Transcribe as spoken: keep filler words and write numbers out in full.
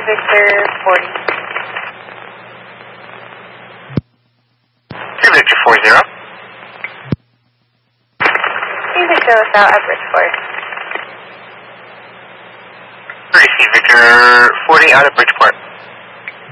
Victor forty. two Victor forty. three Victor without at Bridgeport. three C Victor forty out of Bridgeport.